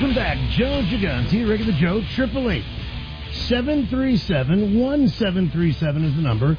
Welcome back. Joe Gigante, Rick of the Joe, 888-737-1737 is the number.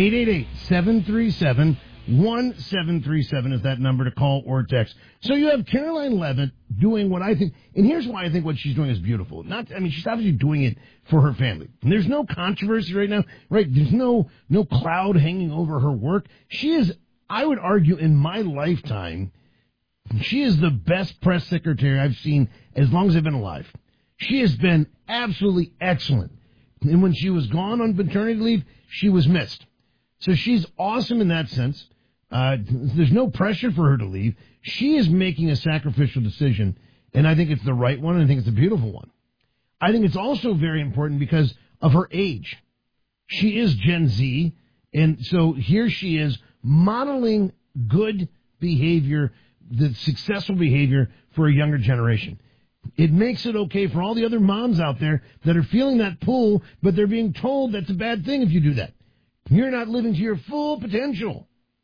888-737-1737 is that number to call or text. So you have Caroline Leavitt doing what I think, and here's why I think what she's doing is beautiful. She's obviously doing it for her family. And there's no controversy right now, right? There's no cloud hanging over her work. She is, I would argue, in my lifetime, she is the best press secretary I've seen as long as I've been alive. She has been absolutely excellent. And when she was gone on maternity leave, she was missed. So she's awesome in that sense. There's no pressure for her to leave. She is making a sacrificial decision, and I think it's the right one, and I think it's a beautiful one. I think it's also very important because of her age. She is Gen Z, and so here she is modeling good behavior, the successful behavior for a younger generation. It makes it okay for all the other moms out there that are feeling that pull, but they're being told that's a bad thing if you do that. You're not living to your full potential.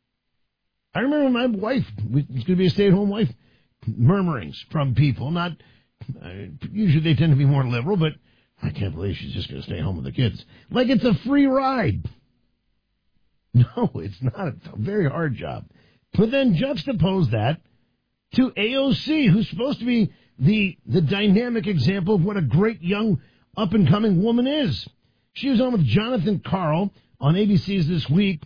I remember my wife, was going to be a stay-at-home wife, murmurings from people. Usually they tend to be more liberal, but I can't believe she's just going to stay home with the kids. Like it's a free ride. No, it's not. It's a very hard job. But then juxtapose that to AOC, who's supposed to be the dynamic example of what a great young up-and-coming woman is. She was on with Jonathan Karl on ABC's This Week,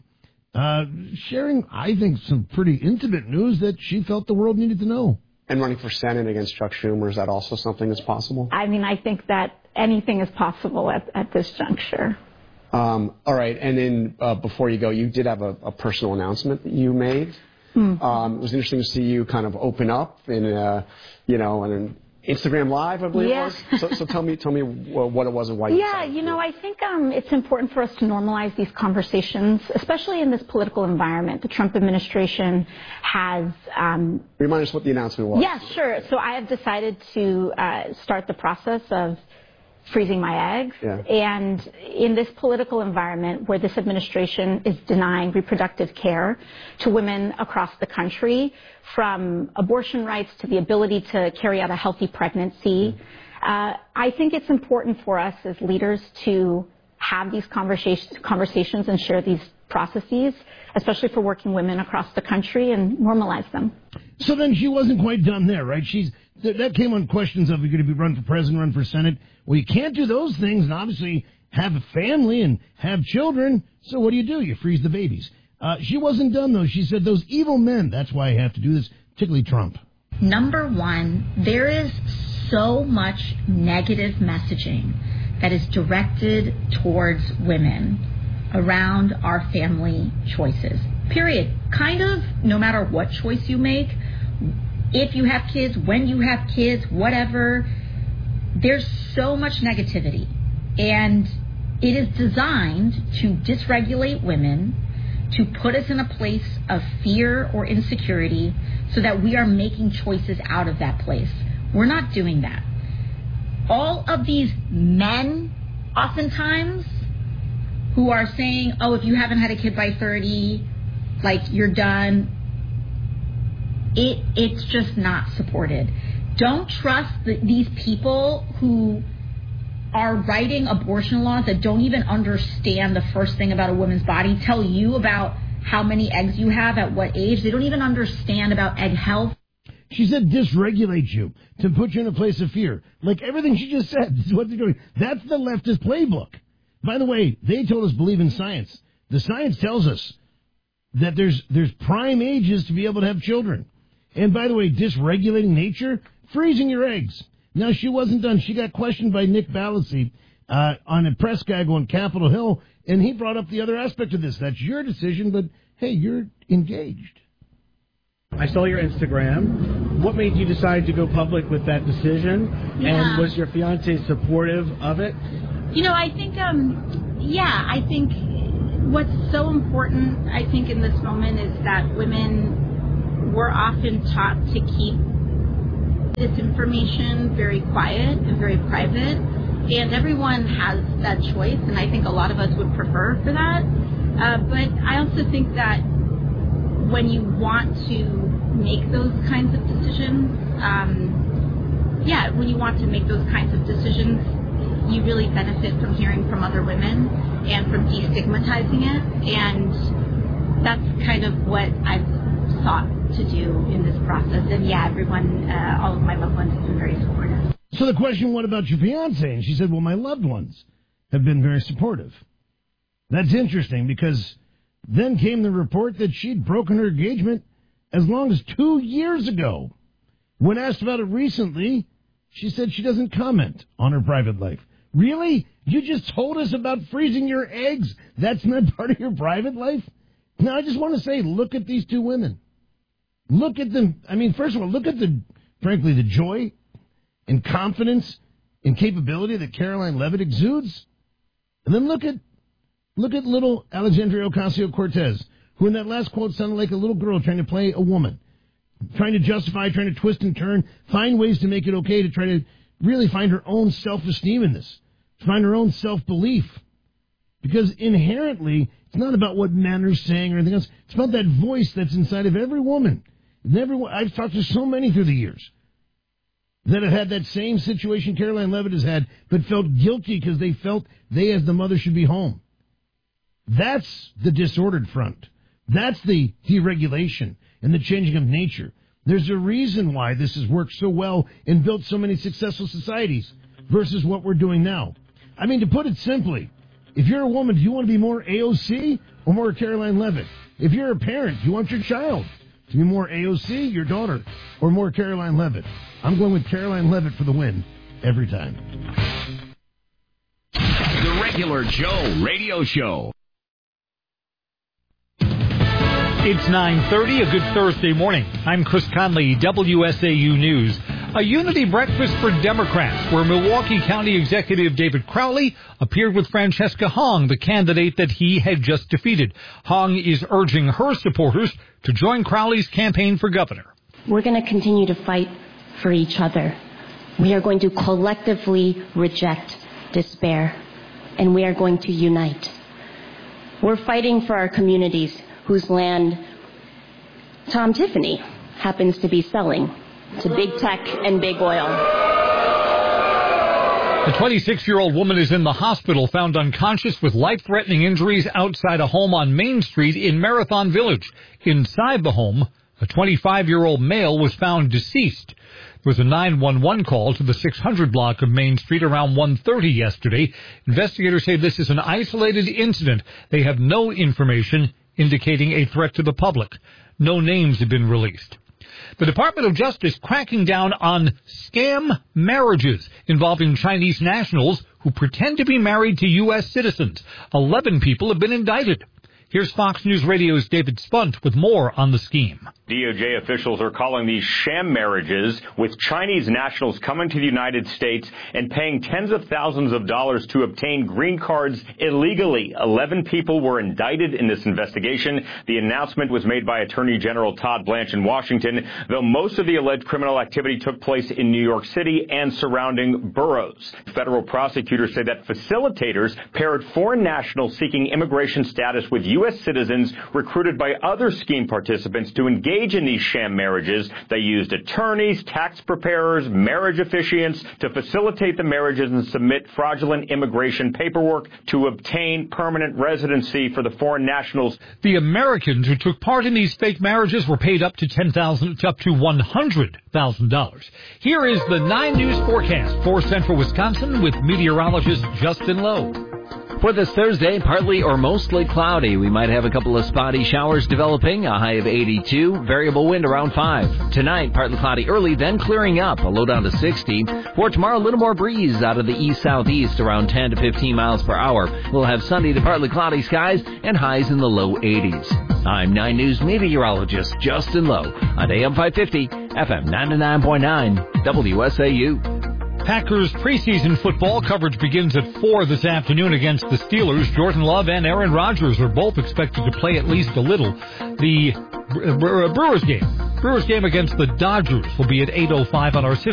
sharing, I think, some pretty intimate news that she felt the world needed to know. And running for Senate against Chuck Schumer, is that also something that's possible? I mean, I think that anything is possible at this juncture. All right, and then before you go, you did have a personal announcement that you made. It was interesting to see you kind of open up in, on an Instagram Live, I believe it was. So tell me what it was and why you decided to do it. I think it's important for us to normalize these conversations, especially in this political environment. The Trump administration has... Remind us what the announcement was. Yeah, sure. So I have decided to start the process of freezing my eggs. Yeah. And in this political environment where this administration is denying reproductive care to women across the country, from abortion rights to the ability to carry out a healthy pregnancy, I think it's important for us as leaders to have these conversations and share these processes, especially for working women across the country, and normalize them. So then she wasn't quite done there, right? That came on questions of, you're going to be run for president, run for Senate. Well, you can't do those things and obviously have a family and have children. So what do? You freeze the babies. She wasn't done, though. She said, those evil men, that's why I have to do this, particularly Trump. Number one, there is so much negative messaging that is directed towards women around our family choices. Period. Kind of no matter what choice you make, if you have kids, when you have kids, whatever, there's so much negativity. And it is designed to dysregulate women, to put us in a place of fear or insecurity so that we are making choices out of that place. We're not doing that. All of these men, oftentimes, who are saying, oh, if you haven't had a kid by 30, like, you're done, it's just not supported. Don't trust these people who are writing abortion laws that don't even understand the first thing about a woman's body, tell you about how many eggs you have at what age. They don't even understand about egg health. She said dysregulate you, to put you in a place of fear. Like everything she just said, this is what they're doing. That's the leftist playbook. By the way, they told us believe in science. The science tells us that there's prime ages to be able to have children. And by the way, dysregulating nature, freezing your eggs. Now, she wasn't done. She got questioned by Nick Ballasy on a press gaggle on Capitol Hill, and he brought up the other aspect of this. That's your decision, but, hey, you're engaged. I saw your Instagram. What made you decide to go public with that decision? Yeah. And was your fiancé supportive of it? I think, I think what's so important, I think, in this moment is that women were often taught to keep this information very quiet and very private, and everyone has that choice, and I think a lot of us would prefer for that. But I also think that when you want to make those kinds of decisions, yeah, when you want to make those kinds of decisions, you really benefit from hearing from other women and from destigmatizing it. And that's kind of what I've sought to do in this process. And yeah, everyone, all of my loved ones have been very supportive. So the question, what about your fiance? And she said, well, my loved ones have been very supportive. That's interesting because then came the report that she'd broken her engagement as long as 2 years ago. When asked about it recently, she said she doesn't comment on her private life. Really? You just told us about freezing your eggs? That's not part of your private life? Now, I just want to say, look at these two women. Look at them. I mean, first of all, look at frankly, the joy and confidence and capability that Caroline Leavitt exudes. And then look at little Alexandria Ocasio-Cortez, who in that last quote sounded like a little girl trying to play a woman, trying to justify, trying to twist and turn, find ways to make it okay, to try to really find her own self-esteem in this, to find her own self-belief. Because inherently, it's not about what men are saying or anything else. It's about that voice that's inside of every woman. I've talked to so many through the years that have had that same situation Caroline Leavitt has had, but felt guilty because they felt they, as the mother, should be home. That's the disordered front. That's the deregulation and the changing of nature. There's a reason why this has worked so well and built so many successful societies versus what we're doing now. I mean, to put it simply, if you're a woman, do you want to be more AOC or more Caroline Leavitt? If you're a parent, do you want your child to be more AOC, your daughter, or more Caroline Leavitt? I'm going with Caroline Leavitt for the win every time. The Regular Joe Radio Show. It's 9:30, a good Thursday morning. I'm Chris Conley, WSAU News. A unity breakfast for Democrats, where Milwaukee County Executive David Crowley appeared with Francesca Hong, the candidate that he had just defeated. Hong is urging her supporters to join Crowley's campaign for governor. We're going to continue to fight for each other. We are going to collectively reject despair, and we are going to unite. We're fighting for our communities whose land Tom Tiffany happens to be selling to big tech and big oil. The 26-year-old woman is in the hospital, found unconscious with life-threatening injuries outside a home on Main Street in Marathon Village. Inside the home, a 25-year-old male was found deceased. There was a 911 call to the 600 block of Main Street around 1:30 yesterday. Investigators say this is an isolated incident. They have no information indicating a threat to the public. No names have been released. The Department of Justice cracking down on scam marriages involving Chinese nationals who pretend to be married to U.S. citizens. 11 people have been indicted. Here's Fox News Radio's David Spunt with more on the scheme. DOJ officials are calling these sham marriages, with Chinese nationals coming to the United States and paying tens of thousands of dollars to obtain green cards illegally. 11 people were indicted in this investigation. The announcement was made by Attorney General Todd Blanche in Washington, though most of the alleged criminal activity took place in New York City and surrounding boroughs. Federal prosecutors say that facilitators paired foreign nationals seeking immigration status with U.S. citizens recruited by other scheme participants to engage in these sham marriages. They used attorneys, tax preparers, marriage officiants to facilitate the marriages and submit fraudulent immigration paperwork to obtain permanent residency for the foreign nationals. The Americans who took part in these fake marriages were paid up to $10,000 up to $100,000. Here is the 9 News forecast for Central Wisconsin with meteorologist Justin Lowe. For this Thursday, partly or mostly cloudy. We might have a couple of spotty showers developing, a high of 82, variable wind around 5. Tonight, partly cloudy early, then clearing up, a low down to 60. For tomorrow, a little more breeze out of the east-southeast, around 10 to 15 miles per hour. We'll have sunny to partly cloudy skies and highs in the low 80s. I'm 9 News meteorologist Justin Lowe on AM 550, FM 99.9, WSAU. Packers preseason football coverage begins at 4 this afternoon against the Steelers. Jordan Love and Aaron Rodgers are both expected to play at least a little. The Brewers game against the Dodgers will be at 8:05 on our system.